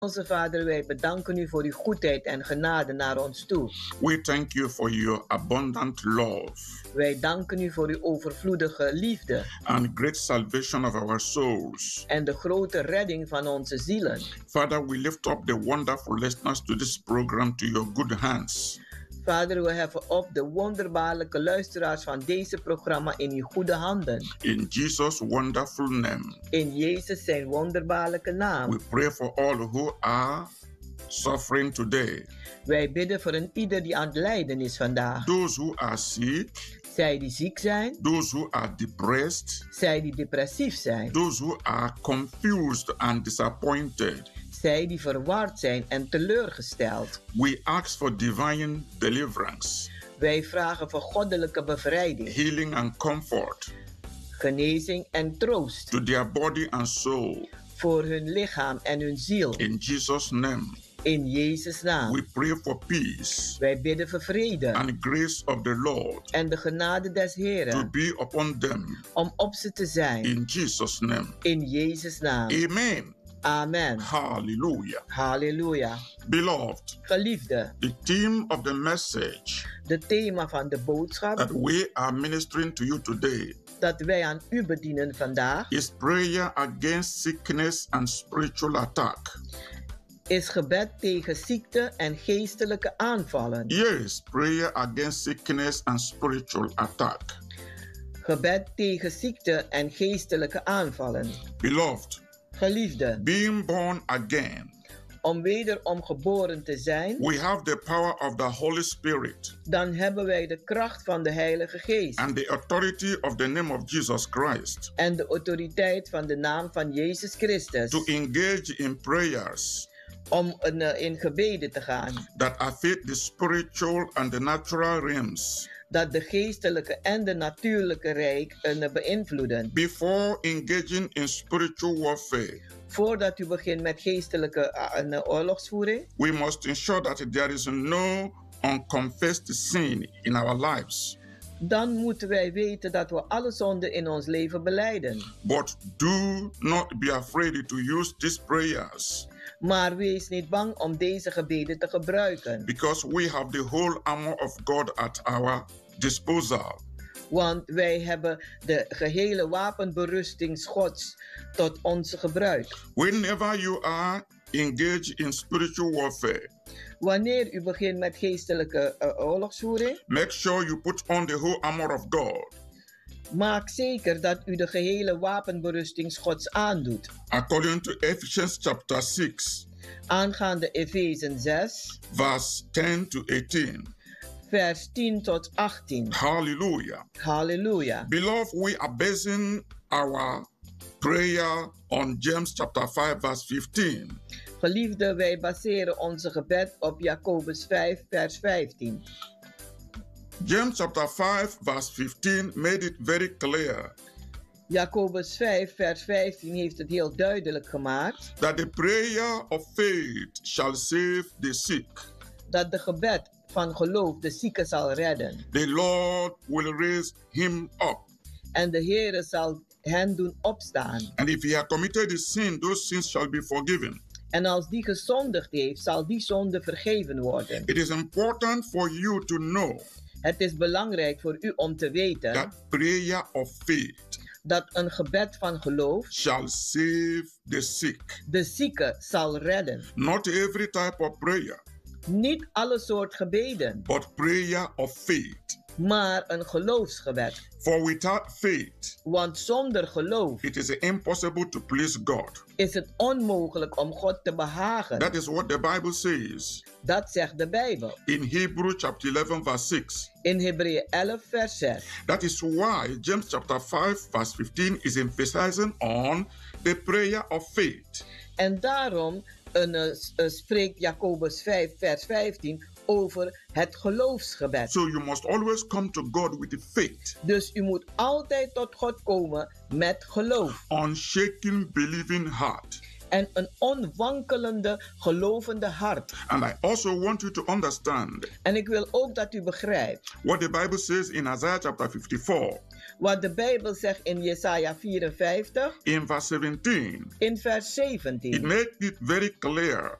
Onze Vader, wij bedanken u voor uw goedheid en genade naar ons toe. We thank you for your abundant love Wij danken u voor uw overvloedige liefde and great salvation of our souls. en de grote redding van onze zielen. Father, we lift up the wonderful listeners to this program to your good hands. Vader, we heffen op de wonderbaarlijke luisteraars van deze programma in uw goede handen. In Jesus' wonderful name, In Jezus zijn wonderbaarlijke naam. we pray for all who are suffering today. Wij bidden voor een ieder die aan het lijden is vandaag. Those who are sick, Zij die ziek zijn, those who are depressed, zij die depressief zijn, those who are confused and disappointed. zij die verward zijn en teleurgesteld. We ask for divine deliverance, Wij vragen voor goddelijke bevrijding, healing and comfort genezing en troost to their body and soul. voor hun lichaam en hun ziel. In Jesus' name, In Jezus' naam. we pray for peace Wij bidden voor vrede and grace of the Lord en de genade des to Heren be upon them. om op ze te zijn. In Jesus' name, In Jezus' naam. amen. Amen. Hallelujah. Halleluja. Beloved, Geliefde, the theme of the message de thema van de boodschap that we are ministering to you today dat wij aan u bedienen vandaag is prayer against sickness and spiritual attack. is gebed tegen ziekte en geestelijke aanvallen. Yes, prayer against sickness and spiritual attack. Gebed tegen ziekte en geestelijke aanvallen. Beloved, Geliefde, being born again, om wederom geboren te zijn, we have the power of the Holy Spirit dan hebben wij de kracht van de Heilige Geest and the authority of the name of Jesus Christ en de autoriteit van de naam van Jezus Christus to engage in prayers om in gebeden te gaan, that affect the spiritual and the natural realms dat de geestelijke en de natuurlijke rijk beïnvloeden. before engaging in spiritual warfare. Voordat u begint met geestelijke oorlogsvoering, We must ensure that there is no unconfessed sin in our lives. dan moeten wij weten dat we alle zonden in ons leven belijden. But do not be afraid to use these prayers, Maar wees niet bang om deze gebeden te gebruiken, because we have the whole armor of God at our disposal. want wij hebben de gehele wapenberusting Gods tot onze gebruik. Whenever you are engaged in spiritual warfare, Wanneer u begint met geestelijke oorlogsvoering, make sure you put on the whole armor of God, maak zeker dat u de gehele wapenberusting Gods aandoet. according to Ephesians chapter 6, Aangaande Efezen 6, verse 10 to 18. vers 10 tot 18. Hallelujah. Halleluja. Beloved, we are basing our prayer on James chapter 5, verse 15. Geliefde, wij baseren onze gebed op Jacobus 5, vers 15. James chapter 5, verse 15 made it very clear Jacobus 5, vers 15 heeft het heel duidelijk gemaakt that the prayer of faith shall save the sick. dat de gebed van geloof de zieke zal redden. The Lord will raise him up. En de Heere zal hen doen opstaan. And if he had committed a sin, those sins shall be forgiven. En als die gezondigd heeft, zal die zonde vergeven worden. It is important for you to know Het is belangrijk voor u om te weten that prayer of faith dat een gebed van geloof shall save the sick. de zieke zal redden. Not every type of prayer, Niet alle soort gebeden, but prayer of faith. maar een geloofsgebed. For without faith, Want zonder geloof it is impossible to please God. is het onmogelijk om God te behagen. That is what the Bible says Dat zegt de Bijbel. in Hebrews chapter 11 verse 6. In Hebreeën 11 vers 6. That is why James chapter 5 verse 15 is emphasizing on the prayer of faith. En daarom spreekt Jacobus 5 vers 15 over het geloofsgebed. So you must always come to God with faith, Dus u moet altijd tot God komen met geloof. unshaken believing heart. En een onwankelende, gelovende hart. And I also want you to understand En ik wil ook dat u begrijpt what the Bible says in Isaiah chapter 54, wat de Bijbel zegt in Jesaja 54, in verse 17. in vers It 17. makes it very clear